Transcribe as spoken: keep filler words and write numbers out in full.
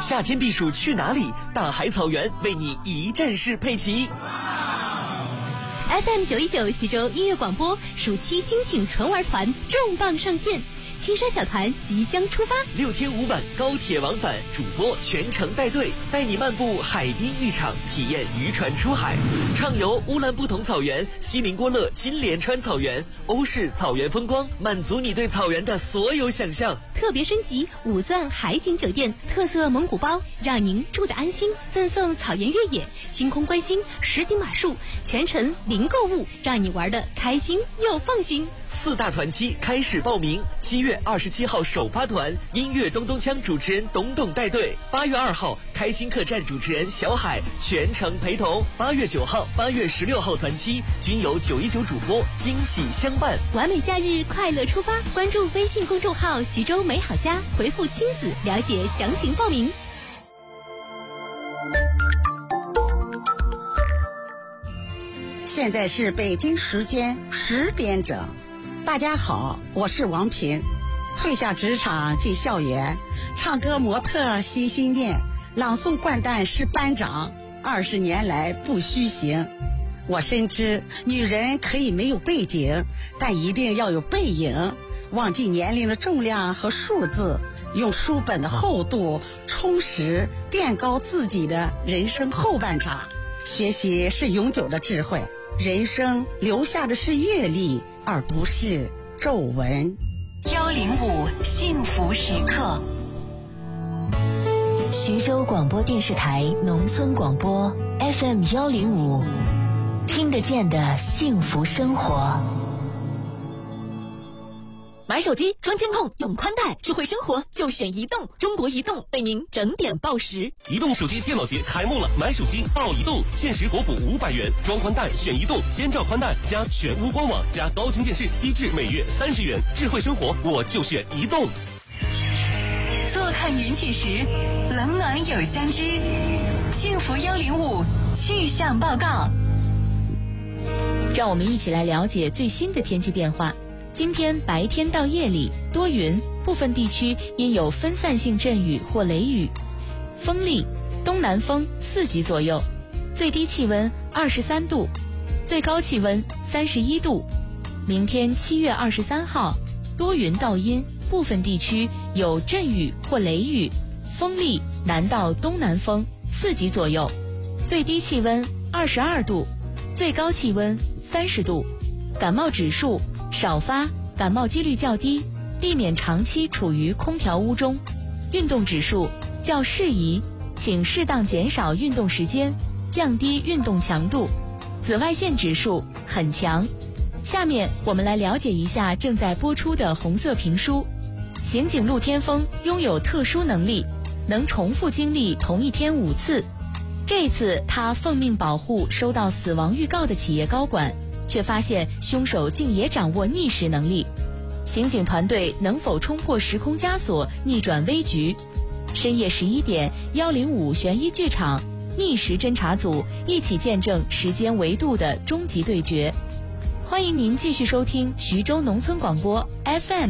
夏天避暑去哪里？大海草原为你一站式配齐。 F M 九一九徐州音乐广播暑期精品纯玩团重磅上线，青山小团即将出发， 六天五晚高铁往返，主播全程带队，带你漫步海滨浴场，体验渔船出海，畅游乌兰布统草原、锡林郭勒金莲川草原、欧式草原风光，满足你对草原的所有想象。 特别升级五钻海景酒店，特色蒙古包，让您住得安心。赠送草原越野、星空观星、实景马术，全程零购物，让你玩得开心又放心。 四大团期开始报名，七月二十七号首发团，音乐咚咚锵主持人董董带队；八月二号，开心客栈主持人小海全程陪同；八月九号、八月十六号团期均有九一九主播惊喜相伴。 完美夏日，快乐出发！关注微信公众号徐州美好家，回复亲子了解详情报名。 现在是北京时间十点整。大家好，我是王平，退下职场进校园，唱歌模特心心念，朗诵掼蛋是班长，二十年来不虚行。我深知女人可以没有背景，但一定要有背影。忘记年龄的重量和数字，用书本的厚度充实垫高自己的人生后半场。学习是永久的智慧，人生留下的是阅历，而不是皱纹。 幺零五幸福时刻，徐州广播电视台农村广播 F M 幺零五，听得见的幸福生活。 买手机装监控用宽带，智慧生活就选移动。中国移动为您整点报时。 移动手机电脑节开幕了，买手机报移动，限时国补五百元，装宽带选移动，先照宽带加全屋官网加高清电视，低至每月三十元。智慧生活我就选移动。 坐看云起时，冷暖有相知。幸福幺零五气象报告， 让我们一起来了解最新的天气变化。今天白天到夜里多云，部分地区因有分散性阵雨或雷雨，风力东南风四级左右，最低气温二十三度，最高气温三十一度。明天七月二十三号，多云到阴，部分地区有阵雨或雷雨，风力南到东南风四级左右，最低气温二十二度，最高气温三十度。感冒指数少发，感冒几率较低，避免长期处于空调屋中。运动指数较适宜，请适当减少运动时间，降低运动强度。紫外线指数很强。下面我们来了解一下正在播出的红色评书。刑警陆天锋拥有特殊能力，能重复经历同一天五次。这次他奉命保护收到死亡预告的企业高管，却发现凶手竟也掌握逆时能力。刑警团队能否冲破时空枷锁，逆转危局？深夜十一点，幺零五悬疑剧场逆时侦查组一起见证时间维度的终极对决。欢迎您继续收听徐州农村广播 F M